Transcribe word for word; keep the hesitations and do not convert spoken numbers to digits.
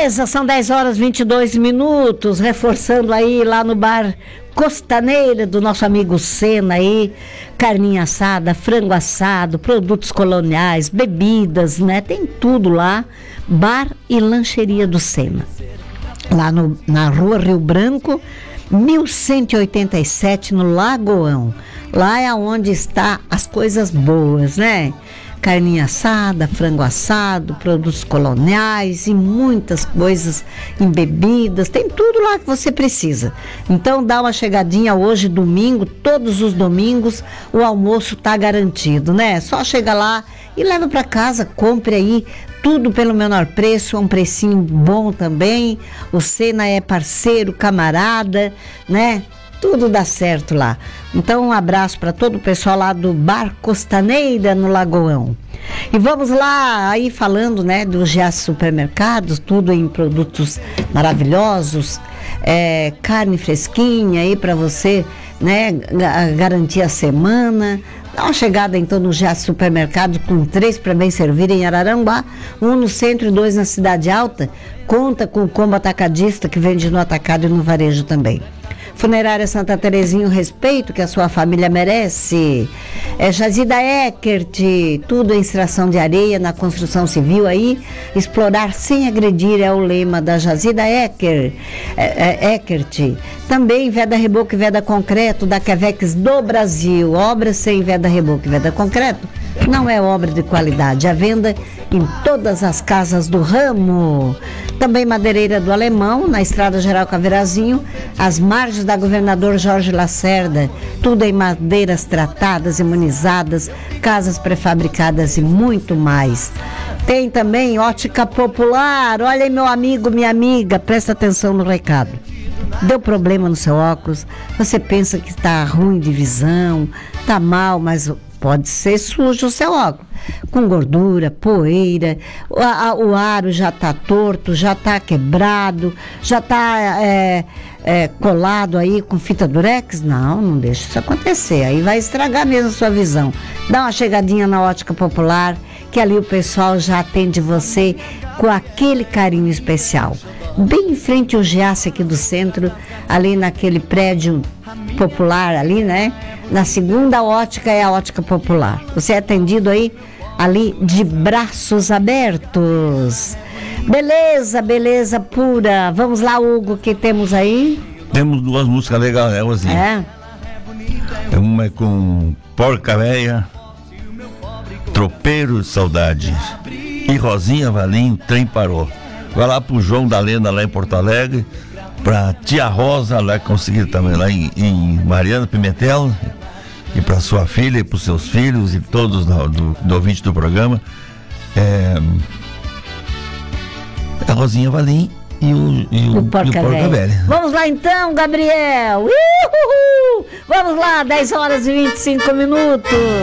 Beleza, são dez horas e vinte e dois minutos, reforçando aí lá no bar Costaneira do nosso amigo Sena aí, carninha assada, frango assado, produtos coloniais, bebidas, né? Tem tudo lá, bar e lancheria do Sena. Lá no, na rua Rio Branco, mil cento e oitenta e sete, no Lagoão. Lá é onde está as coisas boas, né? Carninha assada, frango assado, produtos coloniais e muitas coisas em bebidas, tem tudo lá que você precisa. Então dá uma chegadinha hoje, domingo, todos os domingos o almoço tá garantido, né? Só chega lá e leva para casa, compre aí tudo pelo menor preço, é um precinho bom também. O Sena é parceiro, camarada, né? Tudo dá certo lá. Então um abraço para todo o pessoal lá do Bar Costaneira no Lagoão. E vamos lá, aí falando, né, do Giasse Supermercados, tudo em produtos maravilhosos, é, carne fresquinha aí para você, né, garantir a semana. Dá uma chegada então no Giasse Supermercado, com três para bem servir em Araranguá, um no centro e dois na Cidade Alta. Conta com o combo atacadista que vende no atacado e no varejo também. Funerária Santa Terezinha, o respeito que a sua família merece. É Jazida Eckert, tudo em extração de areia na construção civil aí. Explorar sem agredir é o lema da Jazida Eckert. É, é, Eckert. Também Veda Reboco e Veda Concreto, da Quevex do Brasil. Obras sem Veda Reboco e Veda Concreto não é obra de qualidade. A venda em todas as casas do ramo. Também Madeireira do Alemão, na Estrada Geral Caverazinho, às margens da Governador Jorge Lacerda, tudo em madeiras tratadas, imunizadas, casas pré-fabricadas e muito mais. Tem também Ótica Popular. Olha aí, meu amigo, minha amiga, presta atenção no recado. Deu problema no seu óculos, você pensa que está ruim de visão, está mal, mas pode ser sujo o seu óculos, com gordura, poeira, o, a, o aro já está torto, já está quebrado, já está é, é, colado aí com fita durex. Não, não deixa isso acontecer, aí vai estragar mesmo a sua visão. Dá uma chegadinha na Ótica Popular, que ali o pessoal já atende você com aquele carinho especial. Bem em frente ao Giasse aqui do centro, ali naquele prédio popular ali, né? Na segunda ótica é a Ótica Popular. Você é atendido aí, ali de braços abertos. Beleza, beleza pura. Vamos lá, Hugo, que temos aí? Temos duas músicas legais, né, Rosinha? É? Uma é com Porca Véia, Tropeiro de Saudade, e Rosinha Valim, o Trem Parou. Vai lá pro João da Lenda, lá em Porto Alegre, pra Tia Rosa, lá conseguir também, lá em, em Mariana Pimentel, e pra sua filha, e pros seus filhos, e todos do, do, do ouvinte do programa. É, a Rosinha Valim e o, e o, o Porca, e o Porca Velha. Vamos lá então, Gabriel! Uhuhu! Vamos lá, dez horas e vinte e cinco minutos.